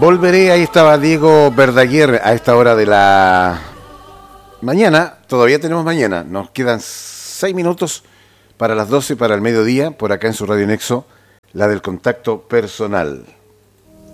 Volveré, ahí estaba Diego Verdaguer a esta hora de la mañana. Todavía tenemos mañana, nos quedan 6 minutos para las 12, para el mediodía, por acá en su Radio Nexo, la del contacto personal.